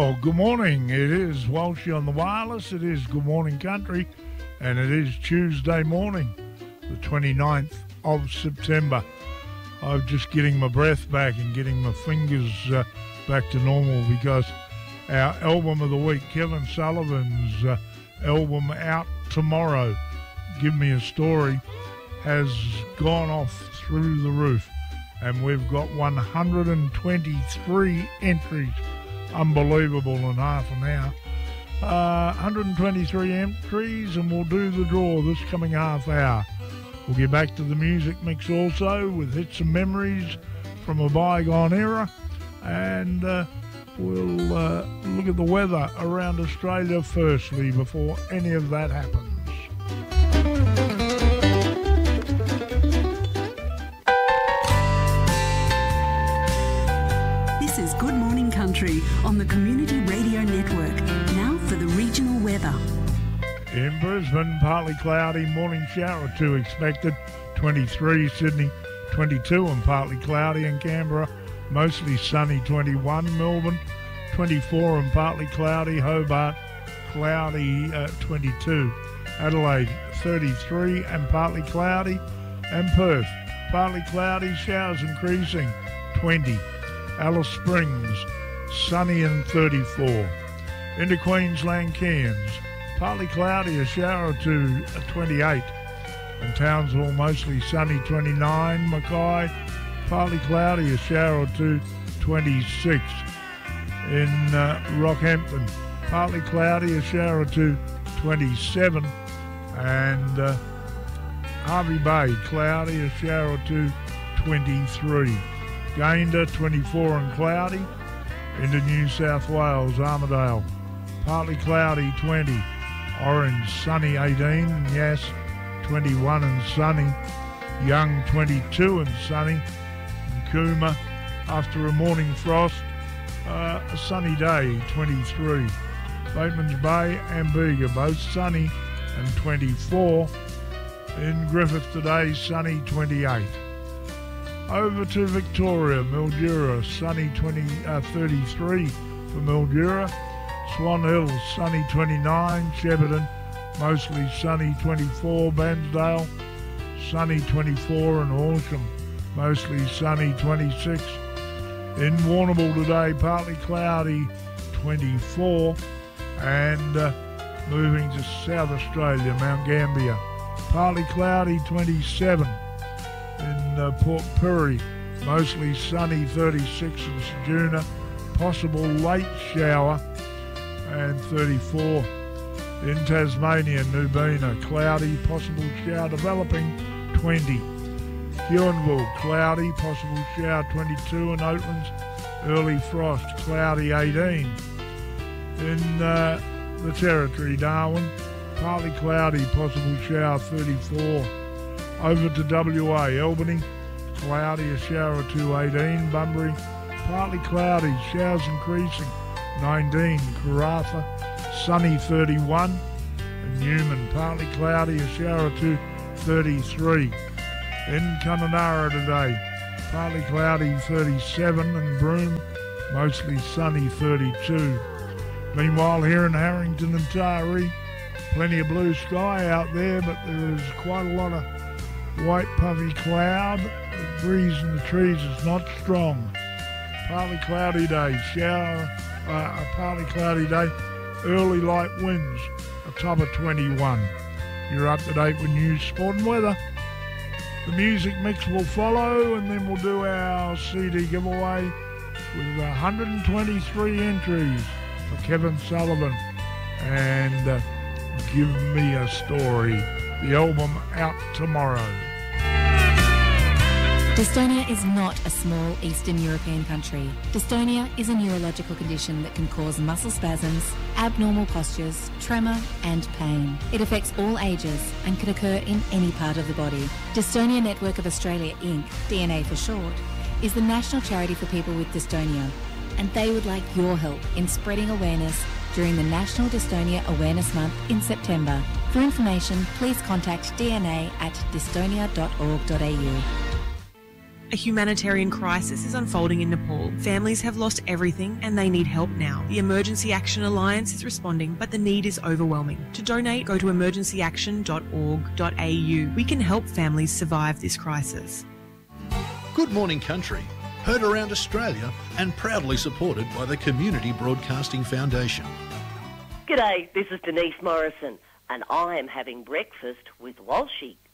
Well, good morning. It is Walshy on the wireless. It is Good Morning Country, and it is Tuesday morning, the 29th of September. I'm just getting my breath back and getting my fingers back to normal because our album of the week, Kevin Sullivan's album out tomorrow, Give Me a Story, has gone off through the roof, and we've got 123 entries. Unbelievable in half an hour. 123 entries, and we'll do the draw this coming half hour. We'll get back to the music mix also with hits and memories from a bygone era, and we'll look at the weather around Australia firstly before any of that happens. This is Good Morning Country on the Community Radio Network. Now for the regional weather. In Brisbane, partly cloudy, morning shower or two expected, 23. Sydney, 22 and partly cloudy. In Canberra, mostly sunny, 21. Melbourne, 24 and partly cloudy. Hobart, cloudy, 22. Adelaide, 33 and partly cloudy. And Perth, partly cloudy, showers increasing, 20. Alice Springs, sunny and 34. Into Queensland, Cairns, partly cloudy, a shower or two, 28. And Townsville, mostly sunny, 29. Mackay, partly cloudy, a shower or two, 26. In Rockhampton, partly cloudy, a shower or two, 27. And Harvey Bay, cloudy, a shower or two, 23. Gayndah, 24 and cloudy. Into New South Wales, Armidale, partly cloudy, 20. Orange, sunny, 18. And Yass, 21 and sunny. Young, 22 and sunny. And Cooma, after a morning frost, a sunny day, 23. Batemans Bay and Bega, both sunny and 24. In Griffith today, sunny, 28. Over to Victoria, Mildura, sunny 33 for Mildura. Swan Hill, sunny 29. Shepparton, mostly sunny 24. Bairnsdale, sunny 24. And Horsham, mostly sunny 26. In Warrnambool today, partly cloudy 24. And moving to South Australia, Mount Gambier, partly cloudy 27. In Port Pirie, mostly sunny 36. In Ceduna, possible late shower and 34. In Tasmania, Nubina, cloudy, possible shower developing 20. Huonville, cloudy, possible shower 22. In Oatlands, early frost, cloudy 18. In the Territory, Darwin, partly cloudy, possible shower 34. Over to WA, Albany, cloudy, a shower or two, 18. Bunbury, partly cloudy, showers increasing, 19. Karratha, sunny, 31. And Newman, partly cloudy, a shower or two, 33. In Kununurra today, partly cloudy, 37. And Broome, mostly sunny, 32. Meanwhile, here in Harrington and Taree, plenty of blue sky out there, but there is quite a lot of white puffy cloud. The breeze in the trees is not strong. Partly cloudy day, partly cloudy day, early light winds, a top of 21. You're up to date with news, sport and weather. The music mix will follow, and then we'll do our CD giveaway with 123 entries for Kevin Sullivan and Give Me a Story, the album out tomorrow. Dystonia is not a small Eastern European country. Dystonia is a neurological condition that can cause muscle spasms, abnormal postures, tremor and pain. It affects all ages and can occur in any part of the body. Dystonia Network of Australia Inc., DNA for short, is the national charity for people with dystonia, and they would like your help in spreading awareness during the National Dystonia Awareness Month in September. For information, please contact DNA at dystonia.org.au. A humanitarian crisis is unfolding in Nepal. Families have lost everything and they need help now. The Emergency Action Alliance is responding, but the need is overwhelming. To donate, go to emergencyaction.org.au. We can help families survive this crisis. Good Morning Country, heard around Australia and proudly supported by the Community Broadcasting Foundation. G'day, this is Denise Morrison and I am having breakfast with Walshy.